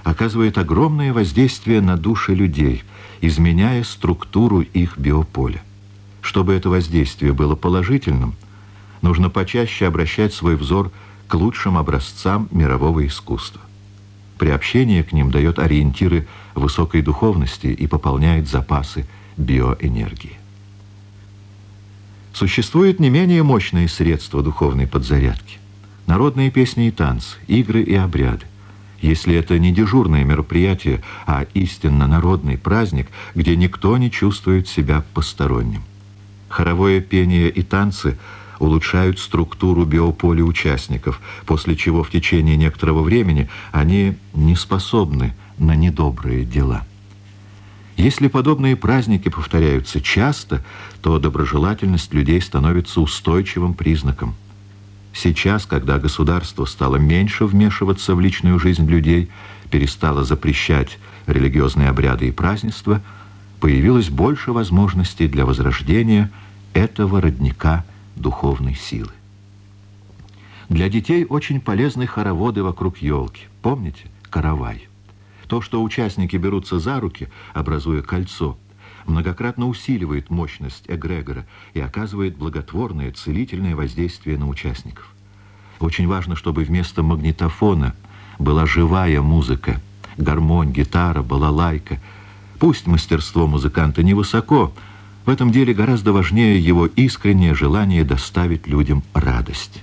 оказывает огромное воздействие на души людей, изменяя структуру их биополя. Чтобы это воздействие было положительным, нужно почаще обращать свой взор к лучшим образцам мирового искусства. Приобщение к ним дает ориентиры высокой духовности и пополняет запасы биоэнергии. Существуют не менее мощные средства духовной подзарядки. Народные песни и танцы, игры и обряды. Если это не дежурное мероприятие, а истинно народный праздник, где никто не чувствует себя посторонним. Хоровое пение и танцы улучшают структуру биополя участников, после чего в течение некоторого времени они не способны на недобрые дела. Если подобные праздники повторяются часто, то доброжелательность людей становится устойчивым признаком. Сейчас, когда государство стало меньше вмешиваться в личную жизнь людей, перестало запрещать религиозные обряды и празднества, появилось больше возможностей для возрождения этого родника духовной силы. Для детей очень полезны хороводы вокруг елки. Помните? Каравай. То, что участники берутся за руки, образуя кольцо, многократно усиливает мощность эгрегора и оказывает благотворное, целительное воздействие на участников. Очень важно, чтобы вместо магнитофона была живая музыка, гармонь, гитара, балалайка. Пусть мастерство музыканта невысоко, в этом деле гораздо важнее его искреннее желание доставить людям радость.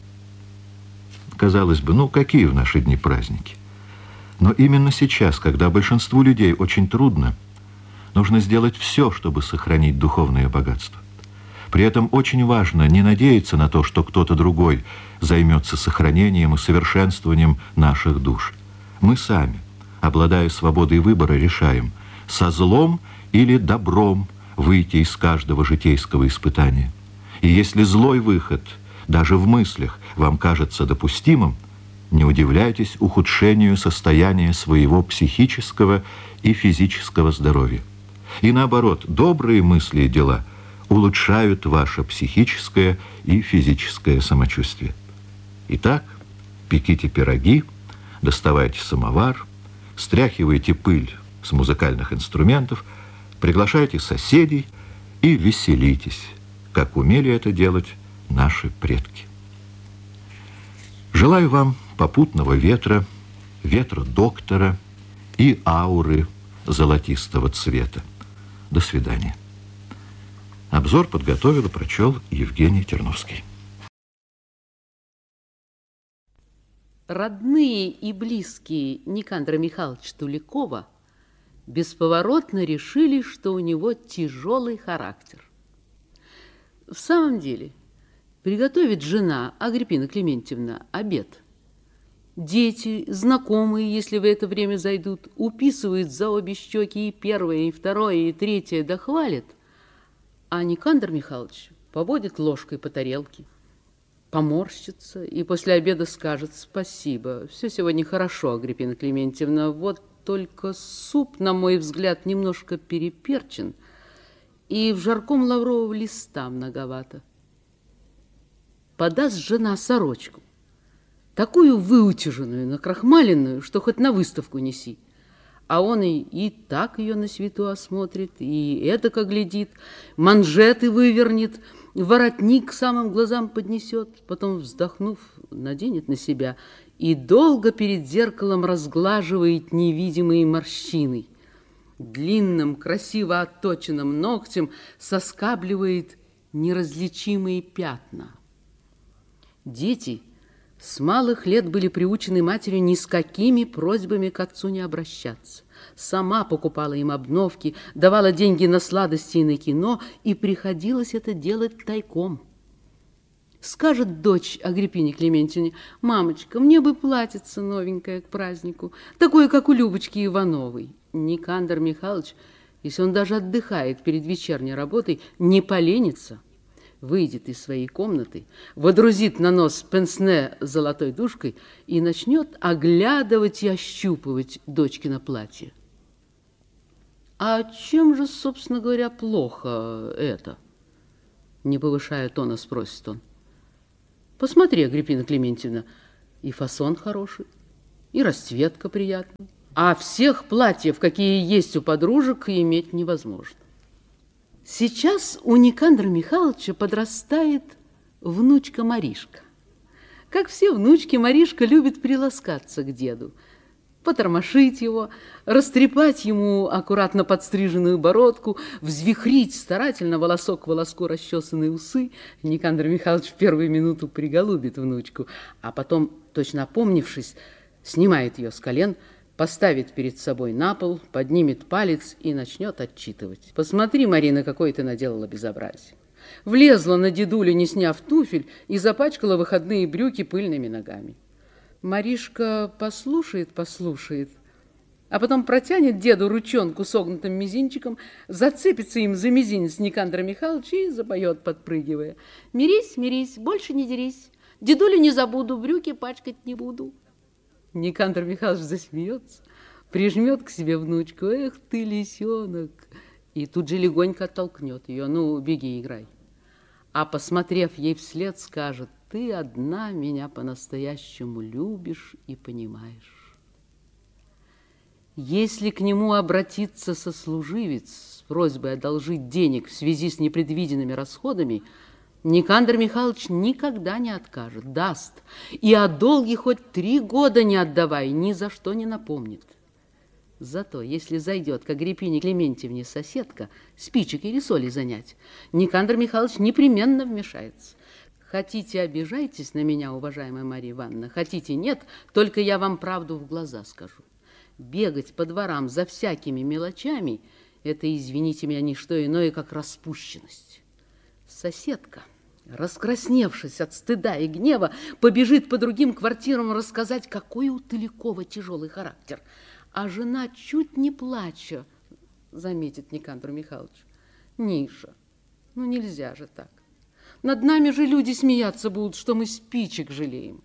Казалось бы, какие в наши дни праздники? Но именно сейчас, когда большинству людей очень трудно, нужно сделать все, чтобы сохранить духовное богатство. При этом очень важно не надеяться на то, что кто-то другой займется сохранением и совершенствованием наших душ. Мы сами, обладая свободой выбора, решаем, со злом или добром выйти из каждого житейского испытания. И если злой выход, даже в мыслях, вам кажется допустимым, не удивляйтесь ухудшению состояния своего психического и физического здоровья. И наоборот, добрые мысли и дела улучшают ваше психическое и физическое самочувствие. Итак, пеките пироги, доставайте самовар, стряхивайте пыль с музыкальных инструментов, приглашайте соседей и веселитесь, как умели это делать наши предки. Желаю вам попутного ветра, ветра доктора и ауры золотистого цвета. До свидания. Обзор подготовил и прочел Евгений Терновский. Родные и близкие Никандра Михайловича Туликова бесповоротно решили, что у него тяжелый характер. В самом деле, приготовит жена Агриппина Клементьевна обед. Дети, знакомые, если в это время зайдут, уписывают за обе щеки и первое, и второе, и третье, да хвалят. А Никандр Михайлович поводит ложкой по тарелке, поморщится и после обеда скажет: спасибо, все сегодня хорошо, Агриппина Клементьевна, вот только суп, на мой взгляд, немножко переперчен, и в жарком лаврового листа многовато. Подаст жена сорочку, такую выутюженную, накрахмаленную, что хоть на выставку неси. А он и так ее на свету осмотрит, и эдак оглядит, манжеты вывернет, воротник к самым глазам поднесет, потом, вздохнув, наденет на себя и долго перед зеркалом разглаживает невидимые морщины. Длинным, красиво отточенным ногтем соскабливает неразличимые пятна. Дети с малых лет были приучены матерью ни с какими просьбами к отцу не обращаться. Сама покупала им обновки, давала деньги на сладости и на кино, и приходилось это делать тайком. Скажет дочь Агриппине Клементьевне: мамочка, мне бы платьице новенькое к празднику, такое, как у Любочки Ивановой. Никандр Михайлович, если он даже отдыхает перед вечерней работой, не поленится, выйдет из своей комнаты, водрузит на нос пенсне с золотой дужкой и начнет оглядывать и ощупывать дочкино платье. А чем же, собственно говоря, плохо это? Не повышая тона, спросит он. Посмотри, Агриппина Клементьевна, и фасон хороший, и расцветка приятная. а всех платьев, какие есть у подружек, иметь невозможно. Сейчас у Никандра Михайловича подрастает внучка Маришка. Как все внучки, Маришка любит приласкаться к деду, потормошить его, растрепать ему аккуратно подстриженную бородку, взвихрить старательно волосок к волоску расчесанные усы. Никандр Михайлович в первую минуту приголубит внучку, а потом, точно опомнившись, снимает ее с колен, поставит перед собой на пол, поднимет палец и начнет отчитывать. «Посмотри, Марина, какое ты наделала безобразие. Влезла на дедулю, не сняв туфель, и запачкала выходные брюки пыльными ногами». Маришка послушает, а потом протянет деду ручонку согнутым мизинчиком, зацепится им за мизинец Никандра Михайловича и запоет, подпрыгивая: «Мирись, мирись, больше не дерись, дедулю не забуду, брюки пачкать не буду». Никандр Михайлович засмеется, прижмет к себе внучку: «Эх ты, лисенок!» и тут же легонько оттолкнет ее: «Ну, беги, играй». А, посмотрев ей вслед, скажет: «Ты одна меня по-настоящему любишь и понимаешь». Если к нему обратиться сослуживец с просьбой одолжить денег в связи с непредвиденными расходами, Никандр Михайлович никогда не откажет, даст, и о долге хоть 3 года не отдавай, ни за что не напомнит. Зато, если зайдет к Агриппине Клементьевне соседка спичек или соли занять, Никандр Михайлович непременно вмешается. Хотите, обижайтесь на меня, уважаемая Марья Ивановна, хотите, нет, только я вам правду в глаза скажу. Бегать по дворам за всякими мелочами – это, извините меня, не что иное, как распущенность. Соседка, раскрасневшись от стыда и гнева, побежит по другим квартирам рассказать, какой у Тылякова тяжелый характер. А жена, чуть не плача, заметит Никандру Михайловичу: «Ниша, ну нельзя же так. Над нами же люди смеяться будут, что мы спичек жалеем».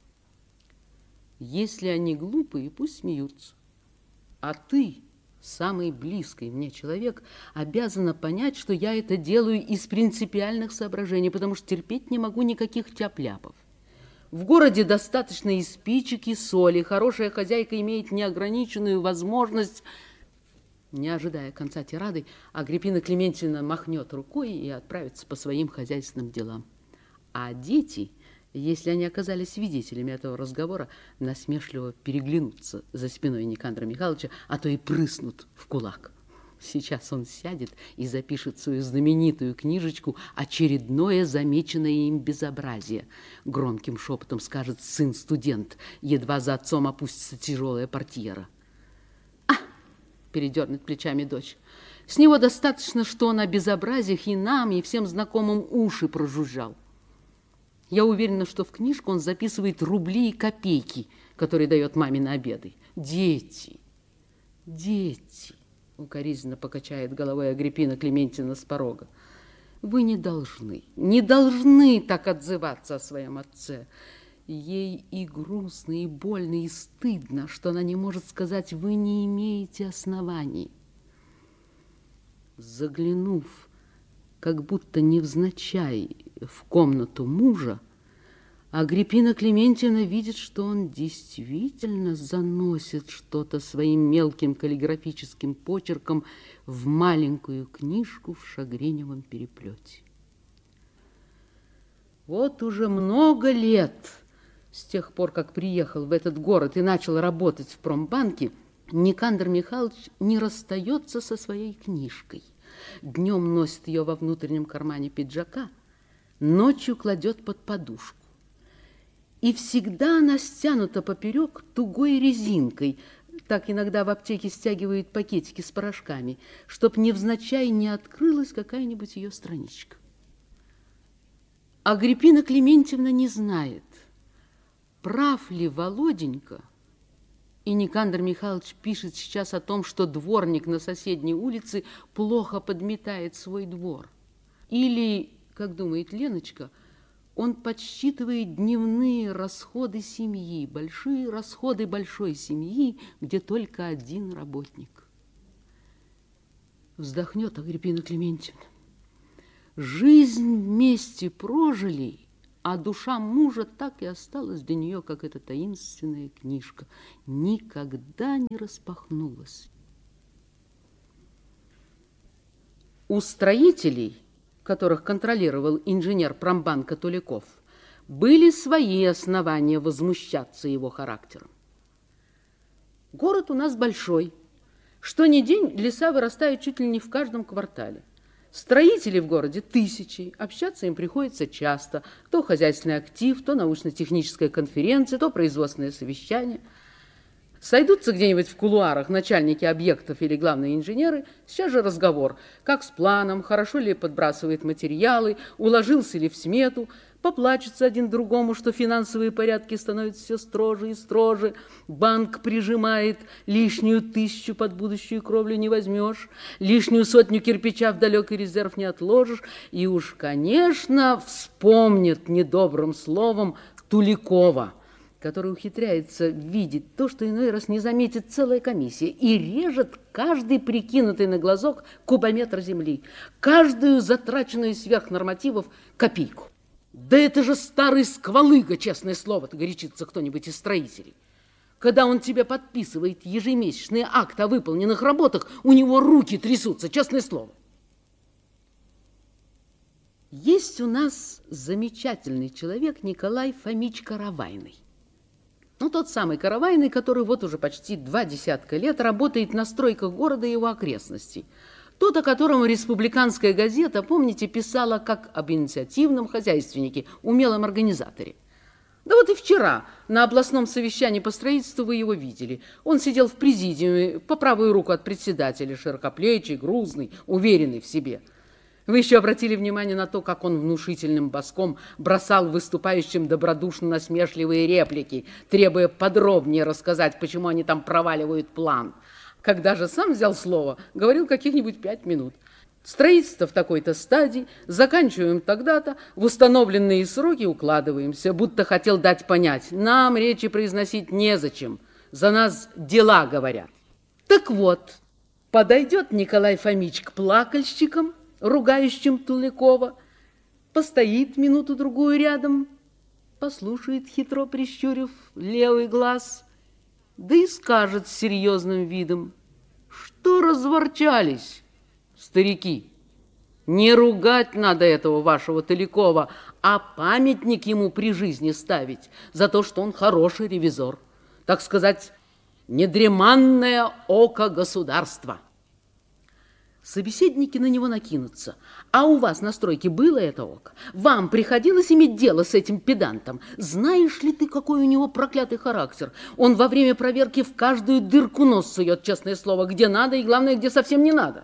Если они глупые, пусть смеются. А ты, самый близкий мне человек, обязана понять, что я это делаю из принципиальных соображений, потому что терпеть не могу никаких тяп-ляпов. В городе достаточно и спичек, и соли. Хорошая хозяйка имеет неограниченную возможность. Не ожидая конца тирады, Агриппина Клементьевна махнет рукой и отправится по своим хозяйственным делам. А дети, если они оказались свидетелями этого разговора, насмешливо переглянутся за спиной Никандра Михайловича, а то и прыснут в кулак. Сейчас он сядет и запишет свою знаменитую книжечку «Очередное замеченное им безобразие». Громким шепотом скажет сын-студент, едва за отцом опустится тяжелая портьера. «А!» – передернет плечами дочь. «С него достаточно, что он о безобразиях и нам, и всем знакомым уши прожужжал. Я уверена, что в книжку он записывает рубли и копейки, которые дает маме на обеды. Дети, дети!» Укоризненно покачает головой Агриппина Клементьевна с порога. «Вы не должны так отзываться о своем отце». Ей и грустно, и больно, и стыдно, что она не может сказать: «Вы не имеете оснований». Заглянув, как будто невзначай, в комнату мужа, Агриппина Клементьевна видит, что он действительно заносит что-то своим мелким каллиграфическим почерком в маленькую книжку в шагреневом переплете. Вот уже много лет, с тех пор, как приехал в этот город и начал работать в промбанке, Никандр Михайлович не расстается со своей книжкой. Днем носит ее во внутреннем кармане пиджака, ночью кладет под подушку. И всегда она стянута поперек тугой резинкой. Так иногда в аптеке стягивают пакетики с порошками, чтоб невзначай не открылась какая-нибудь ее страничка. Агриппина Клементьевна не знает, прав ли Володенька, и Никандр Михайлович пишет сейчас о том, что дворник на соседней улице плохо подметает свой двор. Или, как думает Леночка, он подсчитывает дневные расходы семьи, большие расходы большой семьи, где только один работник. Вздохнет Агриппина Клементьевна. Жизнь вместе прожили, а душа мужа так и осталась для нее, как эта таинственная книжка, никогда не распахнулась. У строителей, которых контролировал инженер промбанка Туликов, были свои основания возмущаться его характером. Город у нас большой. Что ни день леса вырастают чуть ли не в каждом квартале. Строителей в городе тысячи, общаться им приходится часто. То хозяйственный актив, то научно-техническая конференция, то производственное совещание. Сойдутся где-нибудь в кулуарах начальники объектов или главные инженеры, сейчас же разговор, как с планом, хорошо ли подбрасывает материалы, уложился ли в смету, поплачутся один другому, что финансовые порядки становятся все строже и строже, банк прижимает, лишнюю 1000 под будущую кровлю не возьмешь, лишнюю 100 кирпича в далекий резерв не отложишь, и уж, конечно, вспомнят недобрым словом Туликова, который ухитряется видеть то, что иной раз не заметит целая комиссия, и режет каждый прикинутый на глазок кубометр земли, каждую затраченную сверх нормативов копейку. Да это же старый сквалыга, честное слово-то, горячится кто-нибудь из строителей. Когда он тебе подписывает ежемесячный акт о выполненных работах, у него руки трясутся, честное слово. Есть у нас замечательный человек Николай Фомич Каравайный. Ну, тот самый Каравайный, который вот уже почти 20 лет работает на стройках города и его окрестностей. Тот, о котором республиканская газета, помните, писала как об инициативном хозяйственнике, умелом организаторе. Да вот и вчера на областном совещании по строительству вы его видели. Он сидел в президиуме по правую руку от председателя, широкоплечий, грузный, уверенный в себе. Вы еще обратили внимание на то, как он внушительным баском бросал выступающим добродушно-насмешливые реплики, требуя подробнее рассказать, почему они там проваливают план. Когда же сам взял слово, говорил каких-нибудь 5 минут. Строительство в такой-то стадии, заканчиваем тогда-то, в установленные сроки укладываемся, будто хотел дать понять, нам речи произносить незачем, за нас дела говорят. Так вот, подойдет Николай Фомич к плакальщикам, ругающим Туликова, постоит минуту-другую рядом, послушает, хитро прищурив левый глаз, да и скажет с серьезным видом: что разворчались, старики? Не ругать надо этого вашего Туликова, а памятник ему при жизни ставить за то, что он хороший ревизор, так сказать, недреманное око государства. Собеседники на него накинутся. А у вас на стройке было это око? Вам приходилось иметь дело с этим педантом? Знаешь ли ты, какой у него проклятый характер? Он во время проверки в каждую дырку нос сует, честное слово, где надо и, главное, где совсем не надо.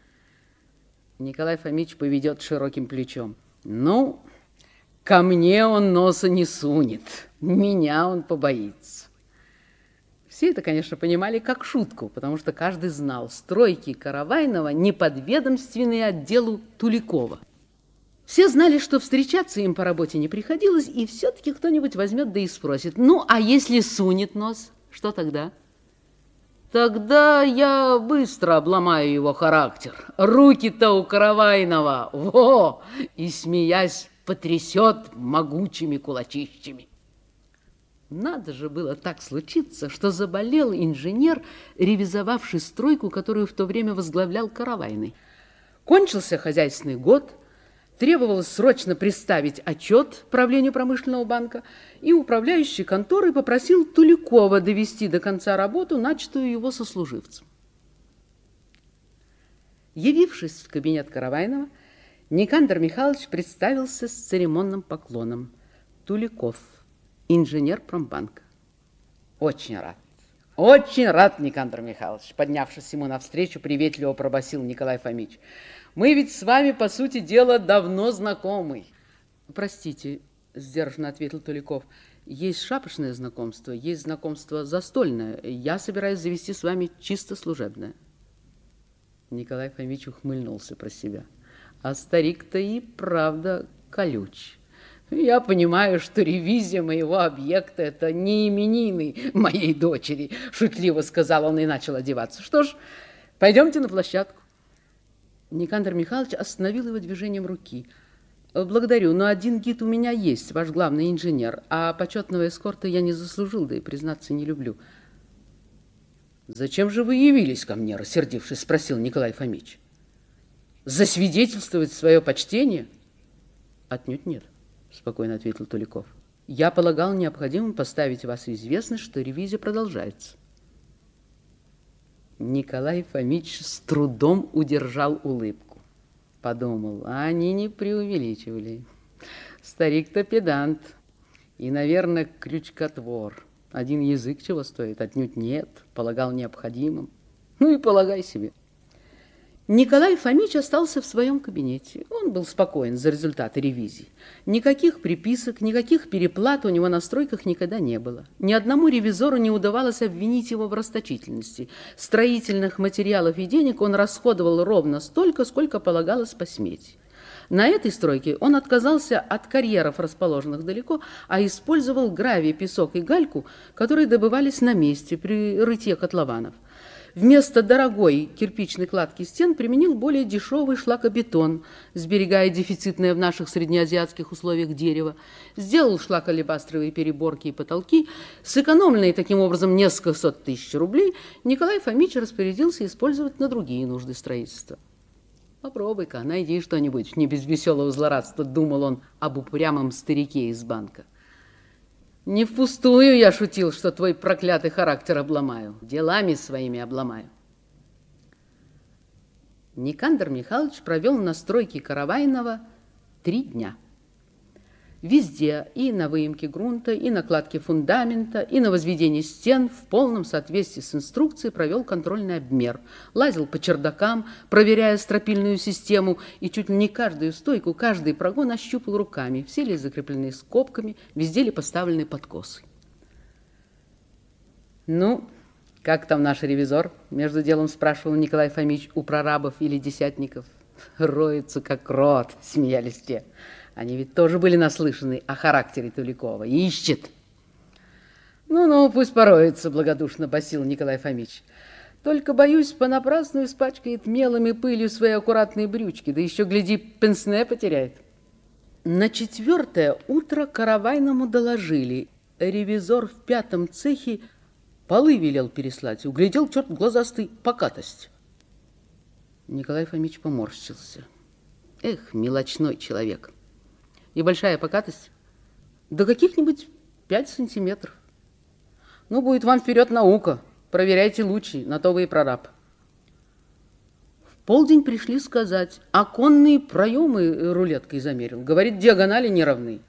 Николай Фомич поведет широким плечом. Ну, ко мне он носа не сунет, меня он побоится. Все это, конечно, понимали как шутку, потому что каждый знал, стройки Каравайного неподведомственные отделу Туликова. Все знали, что встречаться им по работе не приходилось, и все-таки кто-нибудь возьмет да и спросит: ну, а если сунет нос, что тогда? Тогда я быстро обломаю его характер. Руки-то у Каравайного, во! И, смеясь, потрясет могучими кулачищами. Надо же было так случиться, что заболел инженер, ревизовавший стройку, которую в то время возглавлял Каравайный. Кончился хозяйственный год, требовалось срочно представить отчет правлению промышленного банка, и управляющий конторой попросил Туликова довести до конца работу, начатую его сослуживцем. Явившись в кабинет Каравайного, Никандр Михайлович представился с церемонным поклоном. Туликов, инженер промбанка. Очень рад, Никандр Михайлович, поднявшись ему навстречу, приветливо пробасил Николай Фомич. Мы ведь с вами, по сути дела, давно знакомы. Простите, сдержанно ответил Туликов, есть шапошное знакомство, есть знакомство застольное. Я собираюсь завести с вами чисто служебное. Николай Фомич ухмыльнулся про себя. А старик-то и правда колюч. Я понимаю, что ревизия моего объекта – это не именины моей дочери, шутливо сказал он и начал одеваться. Что ж, пойдемте на площадку. Никандр Михайлович остановил его движением руки. Благодарю, но один гид у меня есть, ваш главный инженер, а почетного эскорта я не заслужил, да и, признаться, не люблю. Зачем же вы явились ко мне, рассердившись, спросил Николай Фомич. Засвидетельствовать свое почтение? Отнюдь нет, спокойно ответил Туликов. Я полагал необходимым поставить вас в известность, что ревизия продолжается. Николай Фомич с трудом удержал улыбку. Подумал, а они не преувеличивали. Старик-то педант и, наверное, крючкотвор. Один язык чего стоит? Отнюдь нет, полагал необходимым. Ну и полагай себе. Николай Фомич остался в своем кабинете. Он был спокоен за результаты ревизии. Никаких приписок, никаких переплат у него на стройках никогда не было. Ни одному ревизору не удавалось обвинить его в расточительности. Строительных материалов и денег он расходовал ровно столько, сколько полагалось по смете. На этой стройке он отказался от карьеров, расположенных далеко, а использовал гравий, песок и гальку, которые добывались на месте при рытье котлованов. Вместо дорогой кирпичной кладки стен применил более дешевый шлакобетон, сберегая дефицитное в наших среднеазиатских условиях дерево. Сделал шлаколебастровые переборки и потолки. Сэкономленные таким образом несколько сот тысяч рублей Николай Фомич распорядился использовать на другие нужды строительства. «Попробуй-ка, найди что-нибудь, не без веселого злорадства», — думал он об упрямом старике из банка. Не впустую я шутил, что твой проклятый характер обломаю. Делами своими обломаю. Никандр Михайлович провел на стройке Каравайного 3 дня. Везде, и на выемке грунта, и на кладке фундамента, и на возведении стен в полном соответствии с инструкцией провел контрольный обмер. Лазил по чердакам, проверяя стропильную систему, и чуть ли не каждую стойку, каждый прогон ощупал руками, все ли закреплены скобками, везде ли поставлены подкосы. «Ну, как там наш ревизор?» — между делом спрашивал Николай Фомич у прорабов или десятников. «Роется, как крот», — смеялись те. Они ведь тоже были наслышаны о характере Туликова. Ищет. Ну-ну, пусть пороется, благодушно басил Николай Фомич. Только, боюсь, понапрасну испачкает мелом и пылью свои аккуратные брючки, да еще, гляди, пенсне потеряет. На 4-е утро Каравайному доложили. Ревизор в 5-м цехе полы велел переслать. Углядел, черт глазастый, покатость. Николай Фомич поморщился. Эх, мелочной человек. И большая покатость? Да каких-нибудь 5 сантиметров. Ну, будет вам вперед наука. Проверяйте лучи, на то вы и прораб. В полдень пришли сказать, оконные проемы рулеткой замерил. Говорит, диагонали не равны.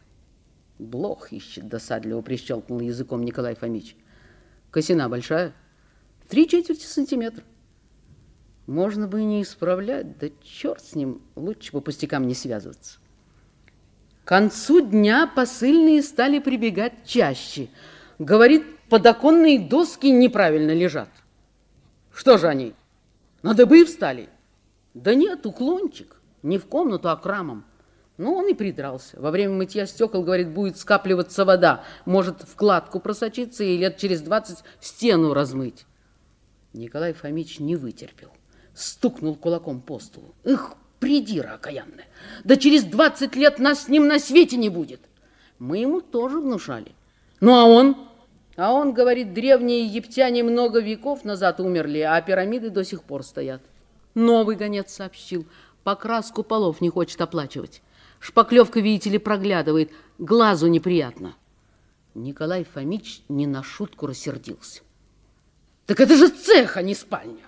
Блох ищет, досадливо прищелкнул языком Николай Фомич. Косина большая? 3/4 сантиметра. Можно бы и не исправлять, да черт с ним, лучше по пустякам не связываться. К концу дня посыльные стали прибегать чаще. Говорит, подоконные доски неправильно лежат. Что же они, на дыбы встали? Да нет, уклончик, не в комнату, а к рамам. Ну, он и придрался. Во время мытья стекол, говорит, будет скапливаться вода. Может, в кладку просочиться и лет через 20 стену размыть. Николай Фомич не вытерпел. Стукнул кулаком по столу. Эх, придира окаянная. Да через 20 лет нас с ним на свете не будет. Мы ему тоже внушали. Ну, а он? А он, говорит, древние египтяне много веков назад умерли, а пирамиды до сих пор стоят. Новый гонец сообщил. Покраску полов не хочет оплачивать. Шпаклевка, видите ли, проглядывает. Глазу неприятно. Николай Фомич не на шутку рассердился. Так это же цех, а не спальня.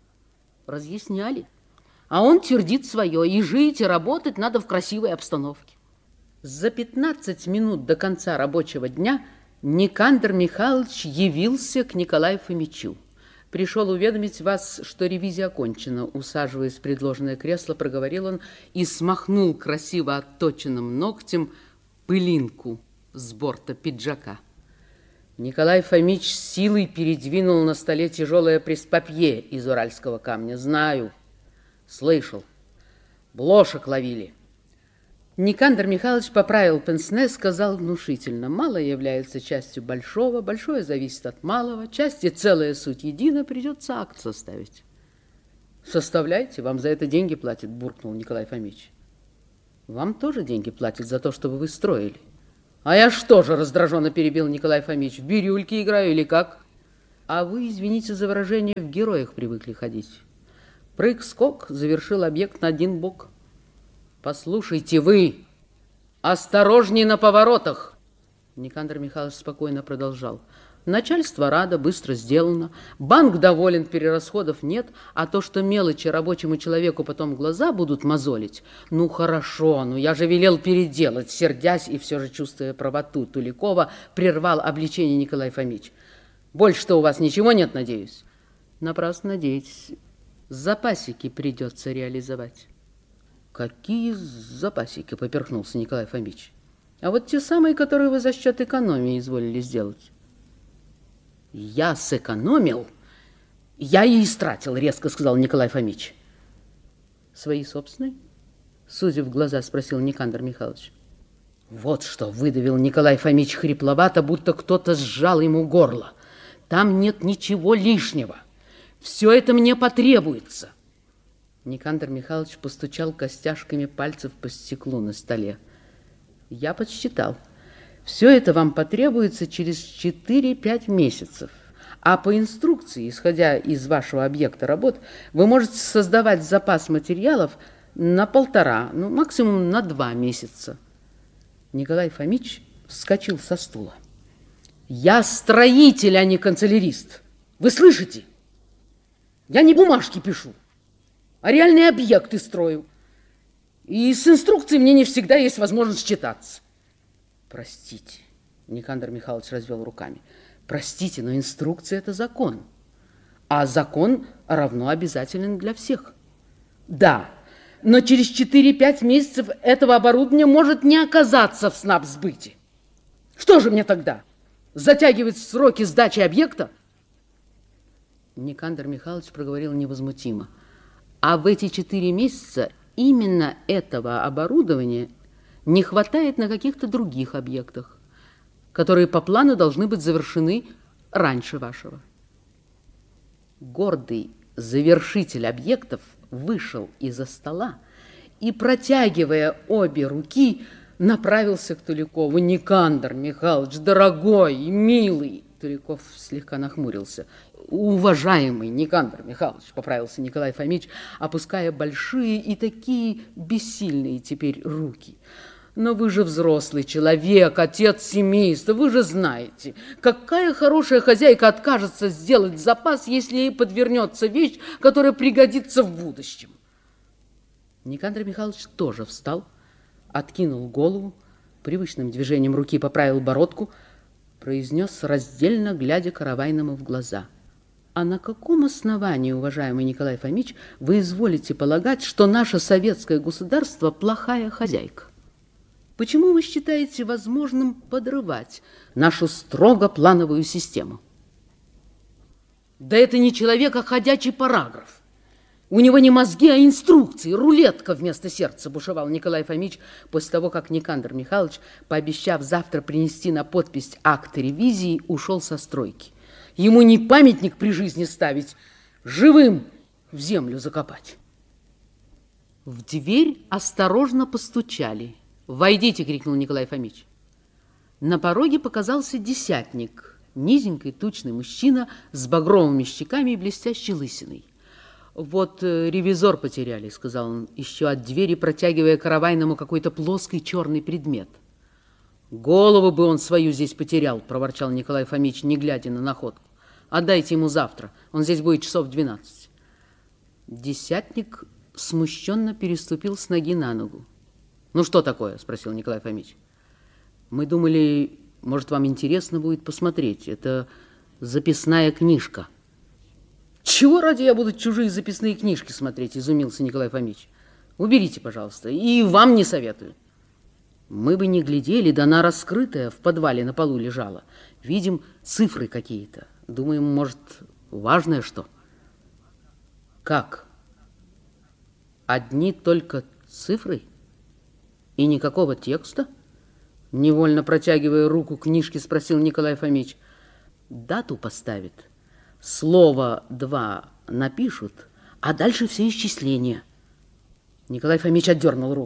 Разъясняли. А он твердит свое. И жить, и работать надо в красивой обстановке. За 15 минут до конца рабочего дня Никандр Михайлович явился к Николаю Фомичу. Пришел уведомить вас, что ревизия окончена. Усаживаясь в предложенное кресло, проговорил он и смахнул красиво отточенным ногтем пылинку с борта пиджака. Николай Фомич с силой передвинул на столе тяжелое преспапье из уральского камня. Знаю, слышал, блошек ловили. Никандр Михайлович поправил пенсне, сказал внушительно. Малое является частью большого, большое зависит от малого, части целая суть едина, придется акт составить. Составляйте, вам за это деньги платят, буркнул Николай Фомич. Вам тоже деньги платят за то, чтобы вы строили. А я что же, раздраженно перебил Николай Фомич, в бирюльки играю или как? А вы, извините за выражение, в героях привыкли ходить. Прыг-скок завершил объект на один бок. Послушайте вы, осторожней на поворотах. Никандр Михайлович спокойно продолжал. Начальство радо, быстро сделано. Банк доволен, перерасходов нет. А то, что мелочи рабочему человеку потом глаза будут мозолить, ну хорошо, ну я же велел переделать. Сердясь и все же чувствуя правоту Туликова, прервал обличение Николай Фомич. Больше-то у вас ничего нет, надеюсь? Напрасно надеетесь. Запасики придется реализовать. Какие запасики, поперхнулся Николай Фомич. А вот те самые, которые вы за счет экономии изволили сделать. Я сэкономил, я и истратил, резко сказал Николай Фомич. Свои собственные? Сузив глаза, спросил Никандр Михайлович. Вот что выдавил Николай Фомич хрипловато, будто кто-то сжал ему горло. Там нет ничего лишнего. Все это мне потребуется. Никандр Михайлович постучал костяшками пальцев по стеклу на столе. Я подсчитал. Все это вам потребуется через 4-5 месяцев. А по инструкции, исходя из вашего объекта работ, вы можете создавать запас материалов на 1,5, ну максимум на 2 месяца. Николай Фомич вскочил со стула. Я строитель, а не канцелярист. Вы слышите? Я не бумажки пишу, а реальные объекты строю. И с инструкцией мне не всегда есть возможность читаться. Простите, Никандр Михайлович развел руками. Простите, но инструкция – это закон. А закон равно обязателен для всех. Да, но через 4-5 месяцев этого оборудования может не оказаться в снабсбыте. Что же мне тогда? Затягивать сроки сдачи объекта? Никандр Михайлович проговорил невозмутимо. А в эти 4 месяца именно этого оборудования не хватает на каких-то других объектах, которые по плану должны быть завершены раньше вашего. Гордый завершитель объектов вышел из-за стола и, протягивая обе руки, направился к Туликову. Никандр Михайлович, дорогой и милый. Туликов слегка нахмурился. Уважаемый Никандр Михайлович, поправился Николай Фомич, опуская большие и такие бессильные теперь руки. Но вы же взрослый человек, отец семейства, вы же знаете, какая хорошая хозяйка откажется сделать запас, если ей подвернется вещь, которая пригодится в будущем. Никандр Михайлович тоже встал, откинул голову, привычным движением руки поправил бородку, произнес, раздельно глядя Каравайному в глаза. А на каком основании, уважаемый Николай Фомич, вы изволите полагать, что наше советское государство плохая хозяйка? Почему вы считаете возможным подрывать нашу строго плановую систему? Да это не человек, а ходячий параграф. У него не мозги, а инструкции, рулетка вместо сердца, бушевал Николай Фомич после того, как Никандр Михайлович, пообещав завтра принести на подпись акт ревизии, ушел со стройки. Ему не памятник при жизни ставить, живым в землю закопать. В дверь осторожно постучали. «Войдите!» — крикнул Николай Фомич. На пороге показался десятник, низенький, тучный мужчина с багровыми щеками и блестящей лысиной. «Вот ревизор потеряли», — сказал он, еще от двери, протягивая Каравайному какой-то плоский черный предмет. «Голову бы он свою здесь потерял», — проворчал Николай Фомич, не глядя на находку. «Отдайте ему завтра, он здесь будет часов 12». Десятник смущенно переступил с ноги на ногу. «Ну что такое?» – спросил Николай Фомич. «Мы думали, может, вам интересно будет посмотреть. Это записная книжка». «Чего ради я буду чужие записные книжки смотреть?» – изумился Николай Фомич. «Уберите, пожалуйста, и вам не советую». «Мы бы не глядели, да она раскрытая в подвале на полу лежала. Видим цифры какие-то. Думаем, может, важное что?» «Как? Одни только цифры? И никакого текста?» Невольно протягивая руку к книжке, спросил Николай Фомич. «Дату поставит, слово 2 напишут, а дальше все исчисления». Николай Фомич отдернул руку.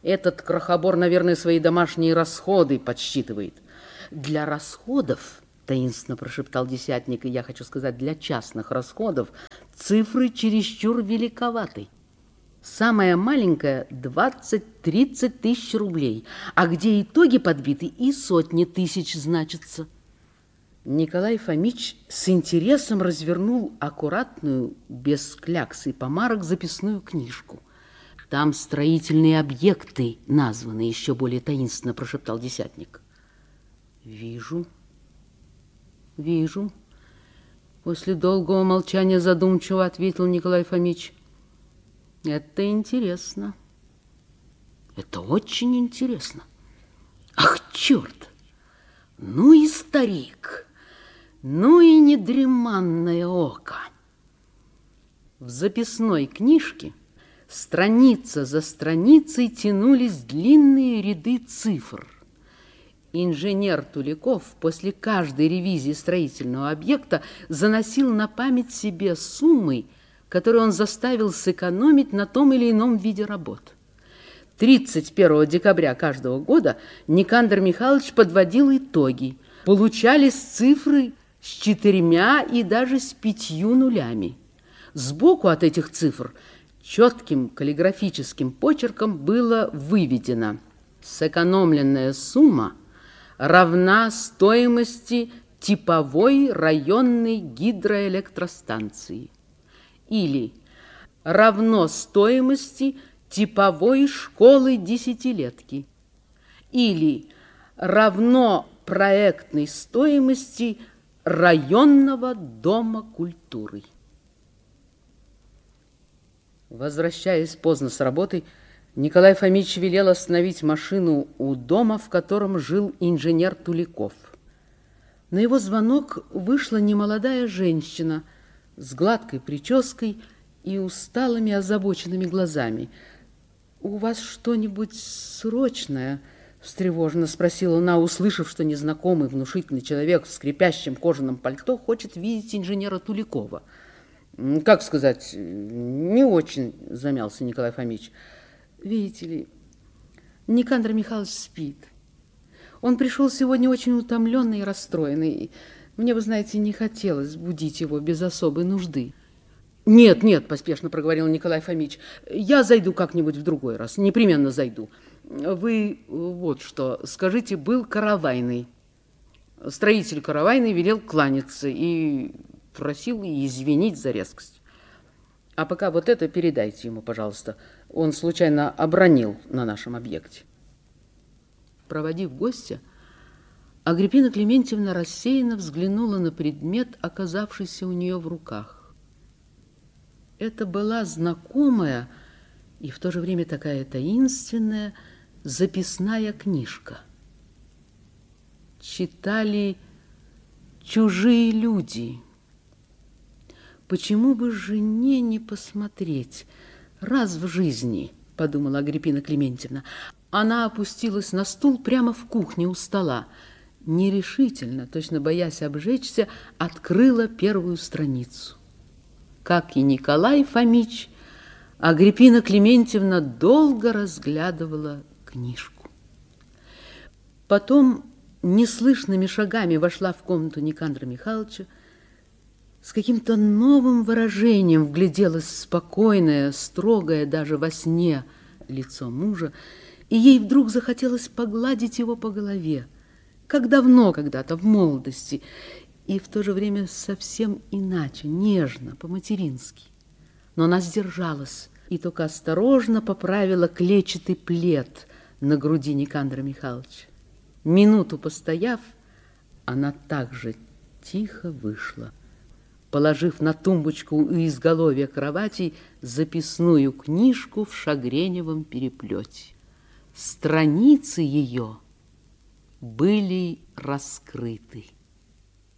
Этот крохобор, наверное, свои домашние расходы подсчитывает. Для расходов, таинственно прошептал десятник, и я хочу сказать, для частных расходов, цифры чересчур великоваты. Самая маленькая 20-30 тысяч рублей, а где итоги подбиты, и сотни тысяч значатся. Николай Фомич с интересом развернул аккуратную, без клякс и помарок, записную книжку. Там строительные объекты названы, еще более таинственно прошептал десятник. Вижу, вижу. После долгого молчания задумчиво ответил Николай Фомич. Это интересно. Это очень интересно. Ах, черт! Ну и старик! Ну и недреманное око. В записной книжке страница за страницей тянулись длинные ряды цифр. Инженер Туликов после каждой ревизии строительного объекта заносил на память себе суммы, которые он заставил сэкономить на том или ином виде работ. 31 декабря каждого года Никандр Михайлович подводил итоги. Получались цифры с 4 и даже с 5 нулями. Сбоку от этих цифр четким каллиграфическим почерком было выведено: сэкономленная сумма равна стоимости типовой районной гидроэлектростанции или равно стоимости типовой школы десятилетки или равно проектной стоимости районного дома культуры. Возвращаясь поздно с работы, Николай Фомич велел остановить машину у дома, в котором жил инженер Туликов. На его звонок вышла немолодая женщина с гладкой прической и усталыми озабоченными глазами. «У вас что-нибудь срочное?» — встревоженно спросила она, услышав, что незнакомый внушительный человек в скрипящем кожаном пальто хочет видеть инженера Туликова. «Как сказать, не очень», — замялся Николай Фомич. «Видите ли, Никандр Михайлович спит. Он пришел сегодня очень утомленный и расстроенный. Мне, вы знаете, не хотелось будить его без особой нужды». «Нет, нет», – поспешно проговорил Николай Фомич, – «я зайду как-нибудь в другой раз, непременно зайду. Вы вот что, скажите, был Каравайный. Строитель Каравайный велел кланяться и просил извинить за резкость. А пока вот это передайте ему, пожалуйста. Он случайно обронил на нашем объекте». Проводив гостя, Агриппина Клементьевна рассеянно взглянула на предмет, оказавшийся у нее в руках. Это была знакомая и в то же время такая таинственная записная книжка. Читали чужие люди. Почему бы жене не посмотреть раз в жизни, подумала Агриппина Клементьевна. Она опустилась на стул прямо в кухне у стола. Нерешительно, точно боясь обжечься, открыла первую страницу. Как и Николай Фомич, Агриппина Клементьевна долго разглядывала книжку. Потом неслышными шагами вошла в комнату Никандра Михайловича, с каким-то новым выражением вгляделась в спокойное, строгое даже во сне лицо мужа, и ей вдруг захотелось погладить его по голове, как давно когда-то в молодости, и в то же время совсем иначе, нежно, по-матерински. Но она сдержалась и только осторожно поправила клетчатый плед на груди Никандра Михайловича. Минуту постояв, она также тихо вышла, положив на тумбочку у изголовья кровати записную книжку в шагреневом переплете. Страницы ее были раскрыты.